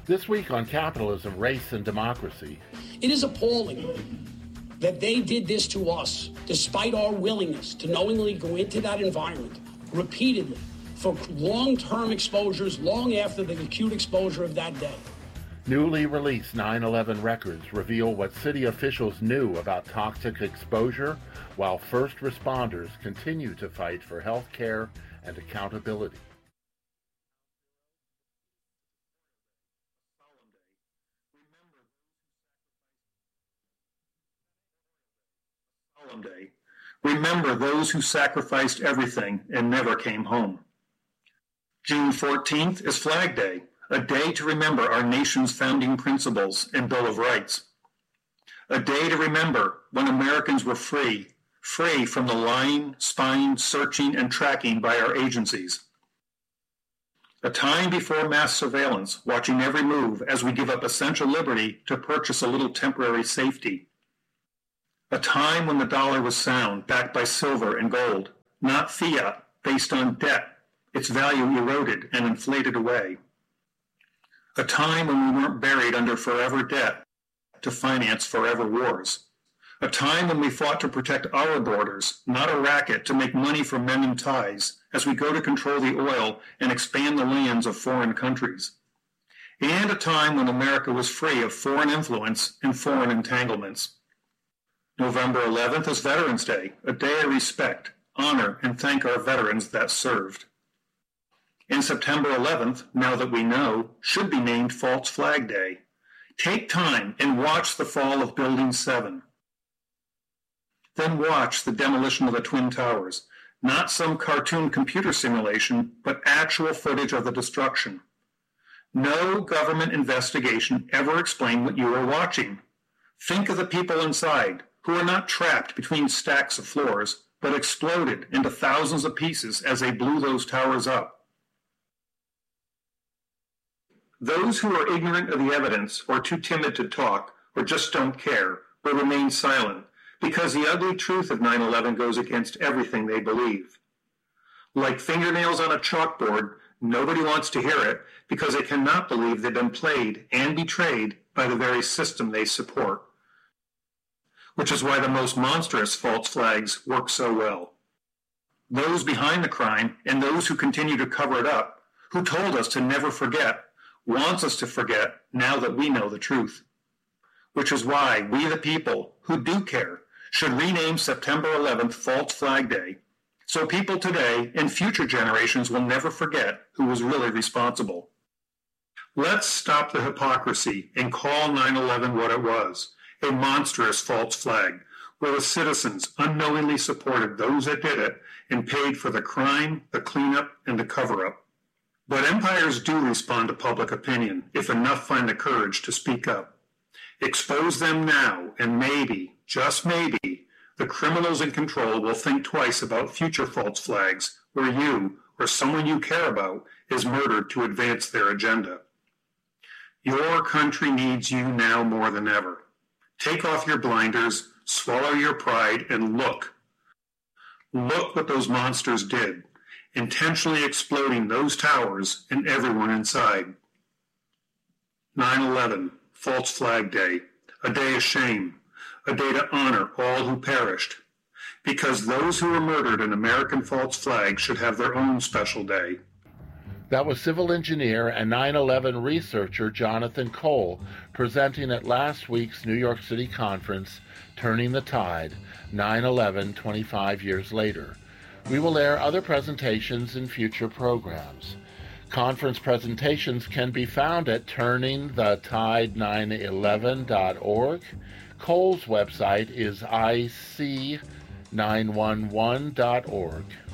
This week on Capitalism, Race, and Democracy. It is appalling that they did this to us, despite our willingness to knowingly go into that environment repeatedly for long-term exposures, long after the acute exposure of that day. Newly released 9/11 records reveal what city officials knew about toxic exposure, while first responders continue to fight for health care and accountability. Solemn Day. Remember those who sacrificed everything and never came home. June 14th is Flag Day, a day to remember our nation's founding principles and Bill of Rights. A day to remember when Americans were free from the lying, spying, searching, and tracking by our agencies. A time before mass surveillance, watching every move as we give up essential liberty to purchase a little temporary safety. A time when the dollar was sound, backed by silver and gold, not fiat, based on debt, its value eroded and inflated away. A time when we weren't buried under forever debt to finance forever wars. A time when we fought to protect our borders, not a racket to make money from mending ties as we go to control the oil and expand the lands of foreign countries. And a time when America was free of foreign influence and foreign entanglements. November 11th is Veterans Day, a day of respect, honor, and thank our veterans that served. And September 11th, now that we know, should be named False Flag Day. Take time and watch the fall of Building 7. Then watch the demolition of the Twin Towers. Not some cartoon computer simulation, but actual footage of the destruction. No government investigation ever explained what you were watching. Think of the people inside, who are not trapped between stacks of floors, but exploded into thousands of pieces as they blew those towers up. Those who are ignorant of the evidence, or too timid to talk, or just don't care, will remain silent, because the ugly truth of 9/11 goes against everything they believe. Like fingernails on a chalkboard, nobody wants to hear it because they cannot believe they've been played and betrayed by the very system they support. Which is why the most monstrous false flags work so well. Those behind the crime and those who continue to cover it up, who told us to never forget, wants us to forget now that we know the truth. Which is why we the people who do care should rename September 11th False Flag Day, so people today and future generations will never forget who was really responsible. Let's stop the hypocrisy and call 9/11 what it was, a monstrous false flag, where the citizens unknowingly supported those that did it and paid for the crime, the cleanup, and the cover-up. But empires do respond to public opinion if enough find the courage to speak up. Expose them now, and maybe, just maybe, the criminals in control will think twice about future false flags where you or someone you care about is murdered to advance their agenda. Your country needs you now more than ever. Take off your blinders, swallow your pride, and look. Look what those monsters did, intentionally exploding those towers and everyone inside. 9/11, False Flag Day, a day of shame, a day to honor all who perished, because those who were murdered in American false flags should have their own special day. That was civil engineer and 9/11 researcher Jonathan Cole presenting at last week's New York City conference, Turning the Tide, 9/11 25 years later. We will air other presentations in future programs. Conference presentations can be found at turningthetide911.org. Cole's website is ic911.org.